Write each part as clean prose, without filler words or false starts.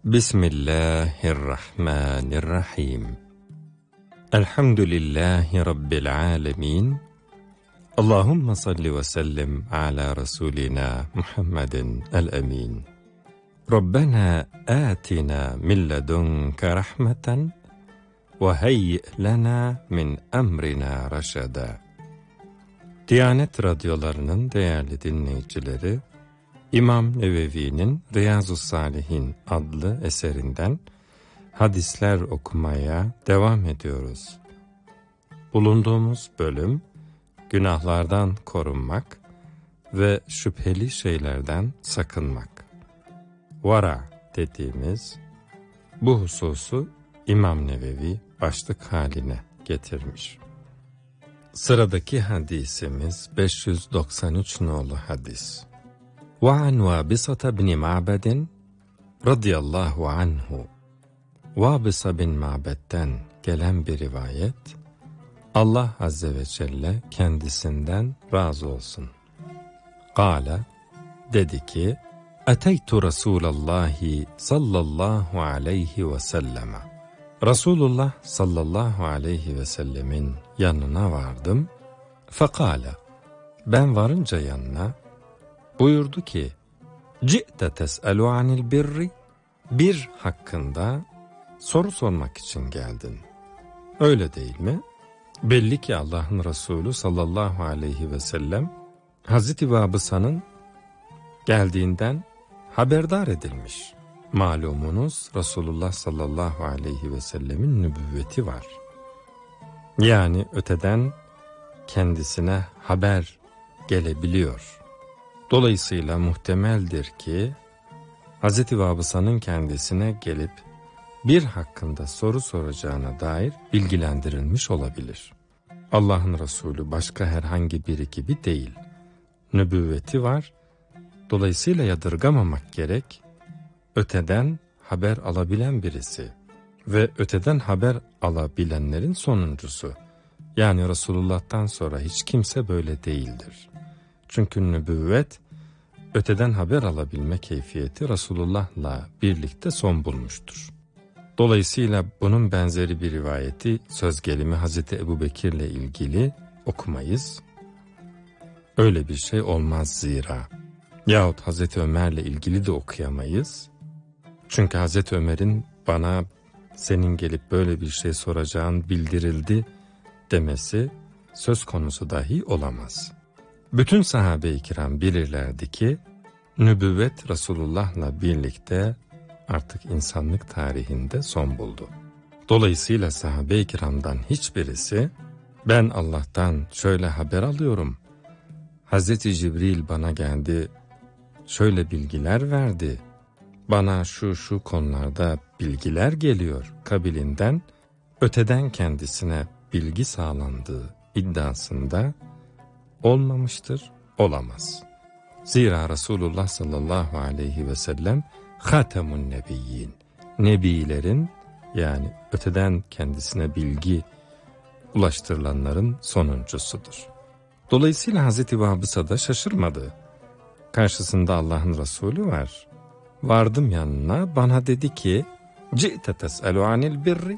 Bismillahirrahmanirrahim. Elhamdülillahi Rabbil alemin. Allahümme salli ve sellem ala Resulina Muhammedin el-emin. Rabbena atina min ledunke rahmeten ve heyyi lena min emrina raşada. Diyanet radyolarının değerli dinleyicileri, İmam Nevevi'nin Riyazu's-Salihin adlı eserinden hadisler okumaya devam ediyoruz. Bulunduğumuz bölüm, günahlardan korunmak ve şüpheli şeylerden sakınmak. Vara dediğimiz bu hususu İmam Nevevi başlık haline getirmiş. Sıradaki hadisimiz 593 nolu hadis. وعن وابصة بن معبد رضي الله عنه. Vabısa bin Ma'bed'den gelen bir rivayet, Allah Azze ve Celle kendisinden razı olsun. Kâle, dedi ki, Eteytu Resûlallâhi sallallahu aleyhi ve selleme. Resulullah sallallahu aleyhi ve sellemin yanına vardım. Fekâle, ben varınca yanına, buyurdu ki, Ci'te tes'elu anil birri, bir hakkında soru sormak için geldin. Öyle değil mi? Belli ki Allah'ın Resulü sallallahu aleyhi ve sellem, Hazreti Vabısa'nın geldiğinden haberdar edilmiş. Malumunuz Resulullah sallallahu aleyhi ve sellemin nübüvveti var. Yani öteden kendisine haber gelebiliyor. Dolayısıyla muhtemeldir ki Hz. Vabısa'nın kendisine gelip bir hakkında soru soracağına dair bilgilendirilmiş olabilir. Allah'ın Resulü başka herhangi biri gibi değil. Nübüvveti var. Dolayısıyla yadırgamamak gerek. Öteden haber alabilen birisi ve öteden haber alabilenlerin sonuncusu. Yani Resulullah'tan sonra hiç kimse böyle değildir. Çünkü nübüvvet, öteden haber alabilme keyfiyeti Resulullah'la birlikte son bulmuştur. Dolayısıyla bunun benzeri bir rivayeti söz gelimi Hazreti Ebubekir'le ilgili okumayız. Öyle bir şey olmaz zira. Yahut Hazreti Ömer'le ilgili de okuyamayız. Çünkü Hazreti Ömer'in bana senin gelip böyle bir şey soracağın bildirildi demesi söz konusu dahi olamaz. Bütün sahabe-i kiram bilirlerdi ki, nübüvvet Resulullah'la birlikte artık insanlık tarihinde son buldu. Dolayısıyla sahabe-i kiramdan hiçbirisi, ben Allah'tan şöyle haber alıyorum, Hazreti Cibril bana geldi, şöyle bilgiler verdi, bana şu konularda bilgiler geliyor kabilinden, öteden kendisine bilgi sağlandığı iddiasında olmamıştır, olamaz. Zira Resulullah sallallahu aleyhi ve sellem Hatemun Nebiyyin, Nebilerin yani öteden kendisine bilgi ulaştırılanların sonuncusudur. Dolayısıyla Hazreti Vabısa da şaşırmadı. Karşısında Allah'ın Resulü var. Vardım yanına, bana dedi ki, Ci'te tes'elu anil birri.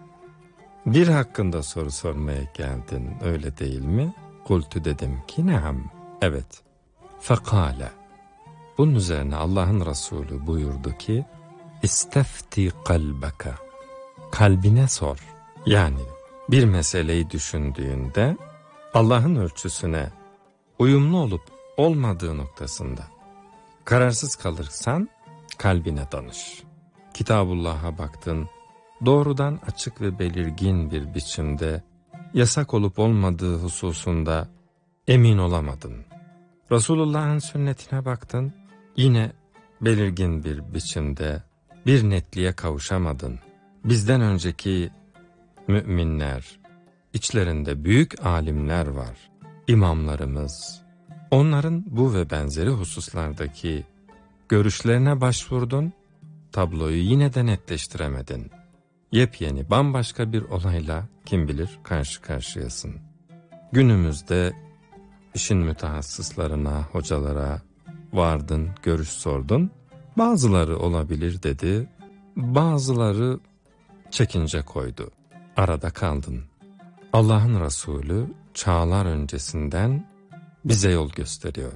Bir hakkında soru sormaya geldin, öyle değil mi? Kultu, dedim ki, neam, evet. Fekale, bunun üzerine Allah'ın Resulü buyurdu ki, İstefti kalbeka, kalbine sor. Yani bir meseleyi düşündüğünde Allah'ın ölçüsüne uyumlu olup olmadığı noktasında kararsız kalırsan kalbine danış. Kitabullah'a baktın, doğrudan açık ve belirgin bir biçimde yasak olup olmadığı hususunda emin olamadın. Resulullah'ın sünnetine baktın, yine belirgin bir biçimde bir netliğe kavuşamadın. Bizden önceki müminler, içlerinde büyük alimler var, imamlarımız. Onların bu ve benzeri hususlardaki görüşlerine başvurdun, tabloyu yine de netleştiremedin. Yepyeni, bambaşka bir olayla kim bilir karşı karşıyasın. Günümüzde işin mütehassıslarına, hocalara vardın, görüş sordun. Bazıları olabilir dedi, Bazıları çekince koydu. Arada kaldın. Allah'ın Resulü çağlar öncesinden bize yol gösteriyor.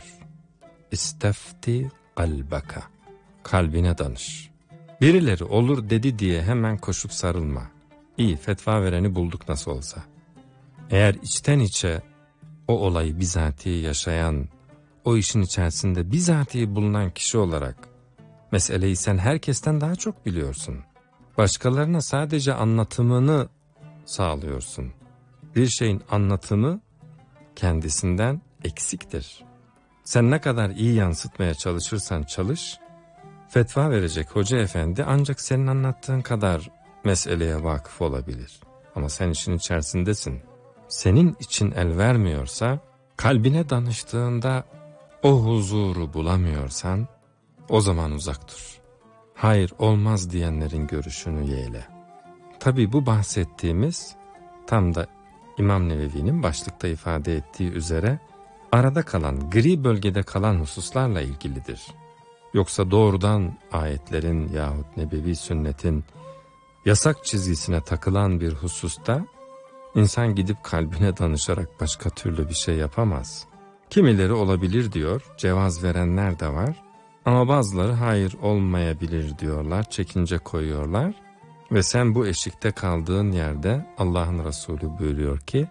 İstefti kalbaka. Kalbine danış. Birileri olur dedi diye hemen koşup sarılma. İyi, fetva vereni bulduk nasıl olsa. Eğer içten içe o olayı bizatihi yaşayan, o işin içerisinde bizatihi bulunan kişi olarak meseleyi sen herkesten daha çok biliyorsun. Başkalarına sadece anlatımını sağlıyorsun. Bir şeyin anlatımı kendisinden eksiktir. Sen ne kadar iyi yansıtmaya çalışırsan çalış, fetva verecek hoca efendi ancak senin anlattığın kadar meseleye vakıf olabilir. Ama sen işin içerisindesin. Senin için el vermiyorsa, kalbine danıştığında o huzuru bulamıyorsan, o zaman uzak dur. Hayır olmaz diyenlerin görüşünü yeğle. Tabii bu bahsettiğimiz tam da İmam Nevevi'nin başlıkta ifade ettiği üzere arada kalan, gri bölgede kalan hususlarla ilgilidir. Yoksa doğrudan ayetlerin yahut nebevi sünnetin yasak çizgisine takılan bir hususta insan gidip kalbine danışarak başka türlü bir şey yapamaz. Kimileri olabilir diyor, cevaz verenler de var. Ama bazıları hayır olmayabilir diyorlar, çekince koyuyorlar. Ve sen bu eşikte kaldığın yerde Allah'ın Resulü buyuruyor ki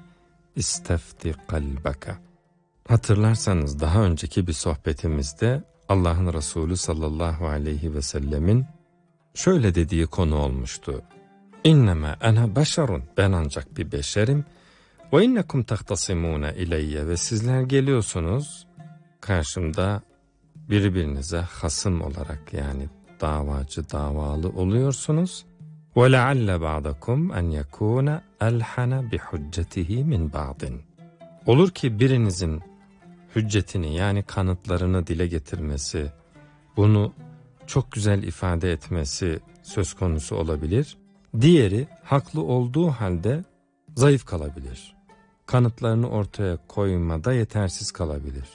İstefti kalbaka. Hatırlarsanız daha önceki bir sohbetimizde Allah'ın Resulü sallallahu aleyhi ve sellemin şöyle dediği konu olmuştu. İnneme ene beşerun, ben ancak bir beşerim. Ve innekum tahtasimune ileyye, ve sizler geliyorsunuz karşımda birbirinize hasım olarak, yani davacı davalı oluyorsunuz. Ve lealle ba'dakum en yekune elhana bi hüccetihi min ba'din. Olur ki birinizin hüccetini, yani kanıtlarını dile getirmesi, bunu çok güzel ifade etmesi söz konusu olabilir. Diğeri haklı olduğu halde zayıf kalabilir. Kanıtlarını ortaya koymada yetersiz kalabilir.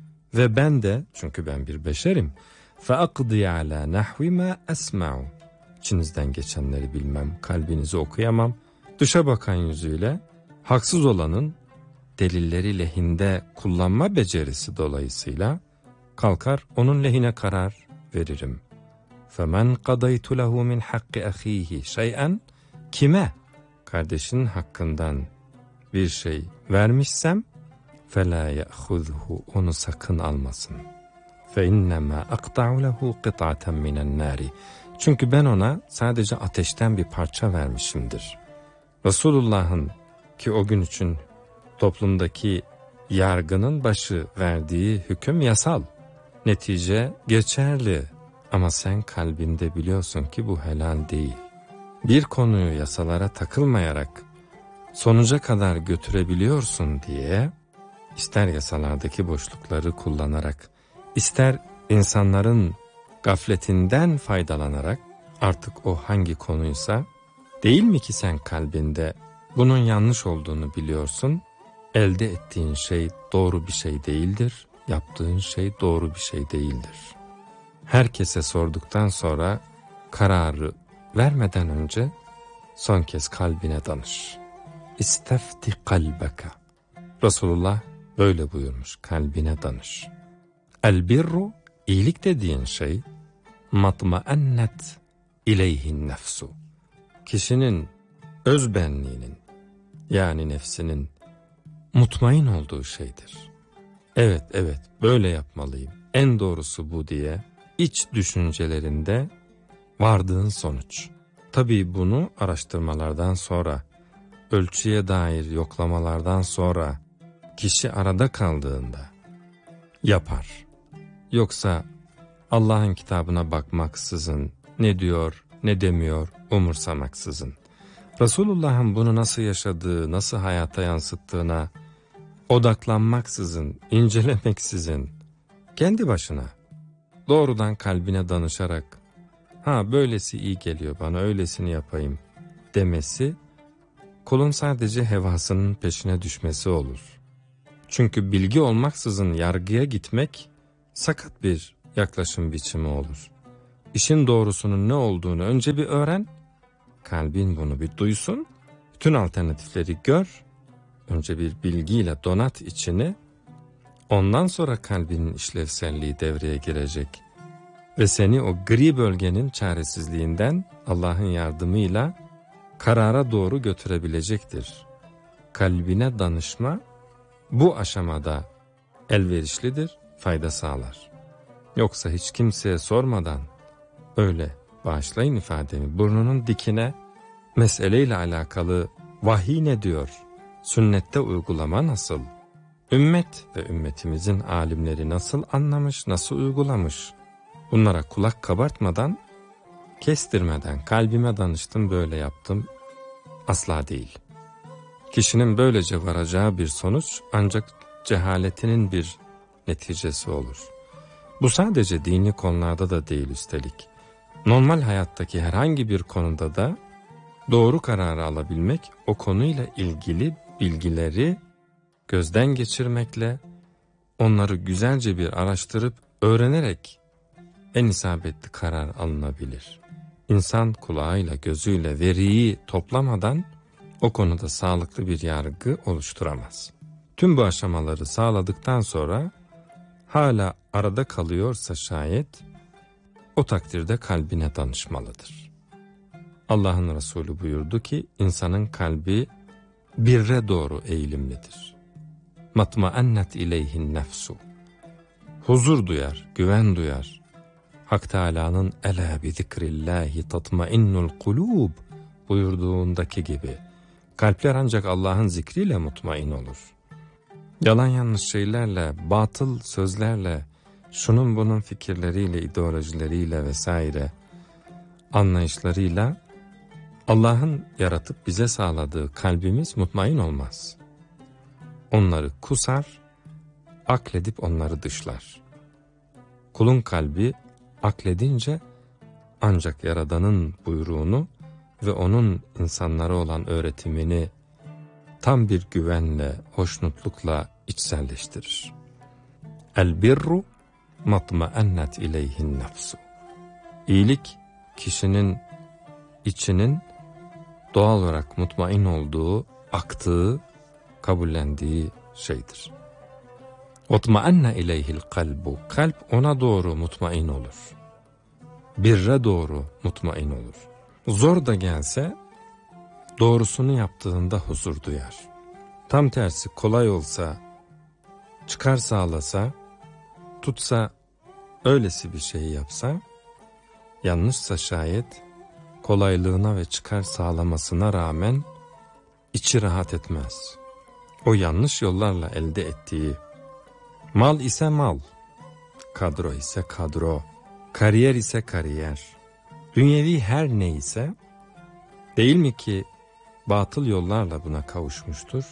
Ve ben de, çünkü ben bir beşerim, فَاَقْضِيَ عَلَى نَحْوِ مَا أَسْمَعُ. İçinizden geçenleri bilmem, kalbinizi okuyamam. Dışa bakan yüzüyle haksız olanın delilleri lehinde kullanma becerisi dolayısıyla kalkar onun lehine karar veririm. فَمَنْ قَضَيْتُ لَهُ مِنْ حَقِّ أَخِيهِ شَيْئًا. Kime kardeşinin hakkından bir şey vermişsem فَلَا يَأْخُذْهُ, onu sakın almasın. فَاِنَّمَا أَقْطَعُ لَهُ قِطَعَةً مِنَ النَّارِ. Çünkü ben ona sadece ateşten bir parça vermişimdir. Resulullah'ın ki o gün için toplumdaki yargının başı verdiği hüküm yasal. Netice geçerli. Ama sen kalbinde biliyorsun ki bu helal değil. Bir konuyu yasalara takılmayarak sonuca kadar götürebiliyorsun diye, ister yasalardaki boşlukları kullanarak, ister insanların gafletinden faydalanarak, artık o hangi konuysa, değil mi ki sen kalbinde bunun yanlış olduğunu biliyorsun, elde ettiğin şey doğru bir şey değildir, yaptığın şey doğru bir şey değildir. Herkese sorduktan sonra kararı vermeden önce son kez kalbine danış. İstefti kalbeka. Resulullah böyle buyurmuş, kalbine danış. El birru, iyilik dediğin şey, matmaennet ileyhin nefsu. Kişinin özbenliğinin, yani nefsinin mutmain olduğu şeydir. Evet, böyle yapmalıyım, en doğrusu bu diye iç düşüncelerinde vardığın sonuç. Tabii bunu araştırmalardan sonra, ölçüye dair yoklamalardan sonra kişi arada kaldığında yapar. Yoksa Allah'ın kitabına bakmaksızın, ne diyor ne demiyor umursamaksızın, Resulullah'ın bunu nasıl yaşadığı, nasıl hayata yansıttığına odaklanmaksızın, incelemeksizin, kendi başına doğrudan kalbine danışarak böylesi iyi geliyor bana, öylesini yapayım demesi, kulun sadece hevasının peşine düşmesi olur. Çünkü bilgi olmaksızın yargıya gitmek sakat bir yaklaşım biçimi olur. işin doğrusunun ne olduğunu önce bir öğren, kalbin bunu bir duysun, bütün alternatifleri gör, önce bir bilgiyle donat içini, ondan sonra kalbinin işlevselliği devreye girecek ve seni o gri bölgenin çaresizliğinden Allah'ın yardımıyla karara doğru götürebilecektir. Kalbine danışma bu aşamada elverişlidir, fayda sağlar. Yoksa hiç kimseye sormadan öyle, bağışlayın ifademi, burnunun dikine meseleyle alakalı vahiy ne diyor, sünnette uygulama nasıl, ümmet ve ümmetimizin alimleri nasıl anlamış, nasıl uygulamış, bunlara kulak kabartmadan, kestirmeden kalbime danıştım, böyle yaptım, asla değil. Kişinin böylece varacağı bir sonuç ancak cehaletinin bir neticesi olur. Bu sadece dini konularda da değil üstelik. Normal hayattaki herhangi bir konuda da doğru kararı alabilmek, o konuyla ilgili bilgileri gözden geçirmekle, onları güzelce bir araştırıp öğrenerek en isabetli karar alınabilir. İnsan kulağıyla, gözüyle veriyi toplamadan o konuda sağlıklı bir yargı oluşturamaz. Tüm bu aşamaları sağladıktan sonra hala arada kalıyorsa şayet, o takdirde kalbine danışmalıdır. Allah'ın Resulü buyurdu ki, insanın kalbi birre doğru eğilimlidir. Matmaennet ileyhin nefsu. Huzur duyar, güven duyar. Hak Teâlâ'nın elâ bi zikrillâhi tatmainnul kulûb buyurduğundaki gibi, kalpler ancak Allah'ın zikriyle mutmain olur. Yalan yanlış şeylerle, batıl sözlerle, şunun bunun fikirleriyle, ideolojileriyle vesaire anlayışlarıyla Allah'ın yaratıp bize sağladığı kalbimiz mutmain olmaz. Onları kusar, akledip onları dışlar. Kulun kalbi akledince ancak Yaradan'ın buyruğunu ve onun insanlara olan öğretimini tam bir güvenle, hoşnutlukla içselleştirir. El birru matmaennet ileyhin nefsu. İyilik, kişinin içinin doğal olarak mutmain olduğu, aktığı, kabullendiği şeydir. Otmaenne ileyhil kalbu. Kalp ona doğru mutmain olur. Birre doğru mutmain olur. Zor da gelse doğrusunu yaptığında huzur duyar. Tam tersi kolay olsa, çıkar sağlasa, tutsa, öylesi bir şeyi yapsa, yanlışsa şayet, kolaylığına ve çıkar sağlamasına rağmen içi rahat etmez. O yanlış yollarla elde ettiği, mal ise mal, kadro ise kadro, kariyer ise kariyer, dünyevi her neyse, değil mi ki batıl yollarla buna kavuşmuştur,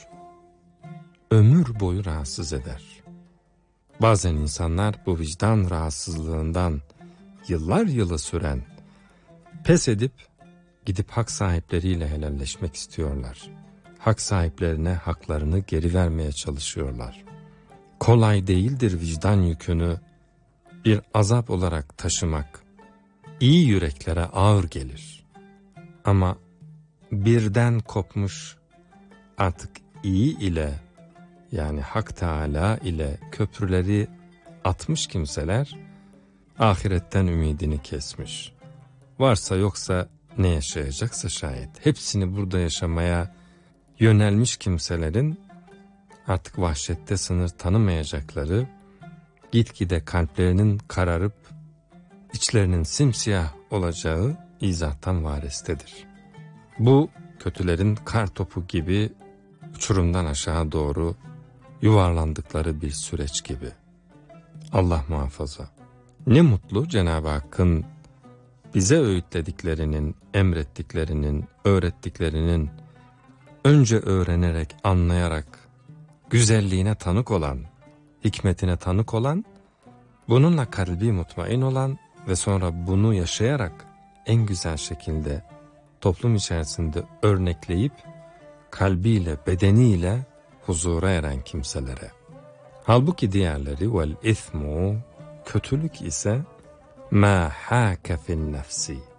ömür boyu rahatsız eder. Bazen insanlar bu vicdan rahatsızlığından yıllar yılı süren, pes edip gidip hak sahipleriyle helalleşmek istiyorlar. Hak sahiplerine haklarını geri vermeye çalışıyorlar. Kolay değildir vicdan yükünü bir azap olarak taşımak. İyi yüreklere ağır gelir. Ama birden kopmuş, artık iyi ile, yani Hak Teâlâ ile köprüleri atmış kimseler, ahiretten ümidini kesmiş. Varsa yoksa ne yaşayacaksa şayet, hepsini burada yaşamaya yönelmiş kimselerin artık vahşette sınır tanımayacakları, gitgide kalplerinin kararıp içlerinin simsiyah olacağı izahtan varestedir. Bu kötülerin kar topu gibi uçurumdan aşağı doğru yuvarlandıkları bir süreç gibi. Allah muhafaza. Ne mutlu Cenab-ı Hakk'ın bize öğütlediklerinin, emrettiklerinin, öğrettiklerinin önce öğrenerek, anlayarak, güzelliğine tanık olan, hikmetine tanık olan, bununla kalbi mutmain olan ve sonra bunu yaşayarak en güzel şekilde toplum içerisinde örnekleyip kalbiyle, bedeniyle huzura eren kimselere. Halbuki diğerleri vel ismu, kötülük ise ma hâke fin nefsi.